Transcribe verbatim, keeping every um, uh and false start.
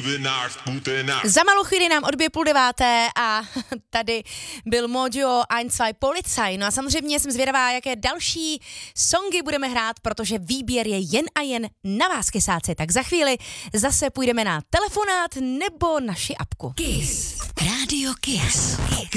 Za malou chvíli nám odbije půl deváté a tady byl Mojo Ein, zwei Polizei. No a samozřejmě jsem zvědavá, jaké další songy budeme hrát, protože výběr je jen a jen na vás, kysáci. Tak za chvíli zase půjdeme na telefonát nebo naši apku. Kiss. Rádio Kiss.